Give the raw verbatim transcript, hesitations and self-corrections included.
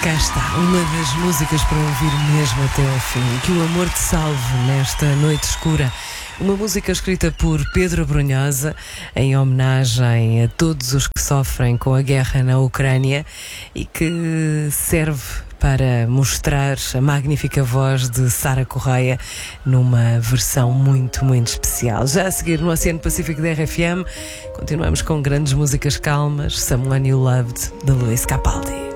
Cá está, uma das músicas para ouvir mesmo até ao fim. Que o amor te salve nesta noite escura. Uma música escrita por Pedro Brunhosa em homenagem a todos os que sofrem com a guerra na Ucrânia e que serve para mostrar a magnífica voz de Sara Correia numa versão muito, muito especial. Já a seguir no Oceano Pacífico da R F M, continuamos com grandes músicas calmas, Someone You Loved, de Luís Capaldi.